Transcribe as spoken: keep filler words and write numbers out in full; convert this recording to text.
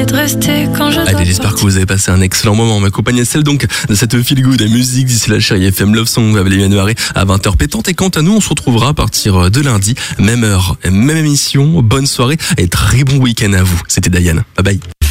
J'essaie de rester quand je Allez, j'espère que vous avez passé un excellent moment. Ma compagnie, celle donc de cette feel good et musique d'ici la chérie F M Love Song avec les Marais à vingt heures pétante. Et quant à nous, on se retrouvera à partir de lundi, même heure, même émission. Bonne soirée et très bon week-end à vous. C'était Diane. Bye bye.